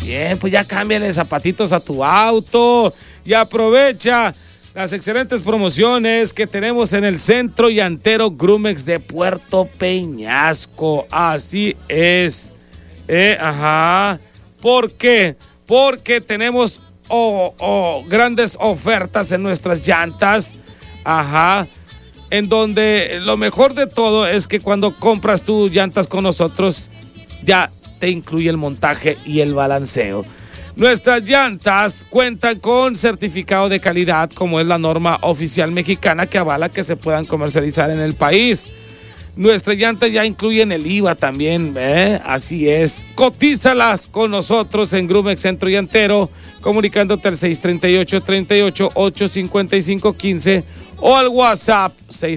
también, pues ya cámbiale zapatitos a tu auto y aprovecha las excelentes promociones que tenemos en el Centro Llantero Grumex de Puerto Peñasco. Así es. ¿Por qué? Porque tenemos grandes ofertas en nuestras llantas. En donde lo mejor de todo es que cuando compras tus llantas con nosotros, ya te incluye el montaje y el balanceo. Nuestras llantas cuentan con certificado de calidad, como es la norma oficial mexicana que avala que se puedan comercializar en el país. Nuestras llantas ya incluyen el IVA también, así es. Cotízalas con nosotros en Grumex Centro Llantero, comunicándote al 638-38-855-15 o al WhatsApp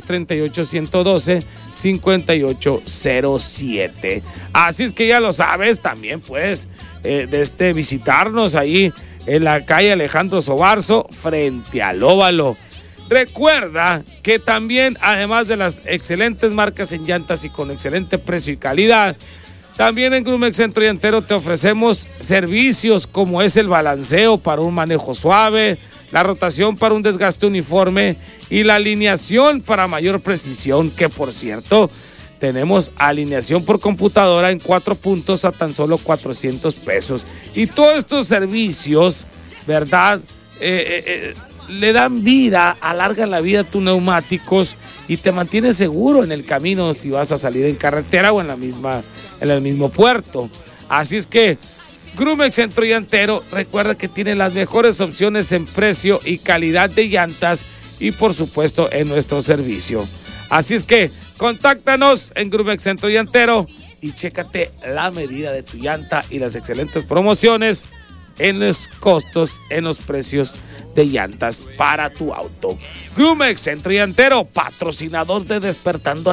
638-112-5807. Así es que ya lo sabes, también puedes visitarnos ahí en la calle Alejandro Sobarzo, frente al Óvalo. Recuerda que también, además de las excelentes marcas en llantas y con excelente precio y calidad, también en Grumex Centro Llantero te ofrecemos servicios como es el balanceo para un manejo suave, la rotación para un desgaste uniforme y la alineación para mayor precisión, que por cierto, tenemos alineación por computadora en 4 puntos a tan solo 400 pesos. Y todos estos servicios, ¿verdad? Le dan vida, alargan la vida a tus neumáticos y te mantiene seguro en el camino si vas a salir en carretera o en el mismo puerto. Así es que Grumex Centro Llantero, recuerda que tiene las mejores opciones en precio y calidad de llantas y por supuesto en nuestro servicio. Así es que contáctanos en Grumex Centro Llantero y chécate la medida de tu llanta y las excelentes promociones en los costos, en los precios de llantas para tu auto. Grumex Centro Llantero, patrocinador de Despertando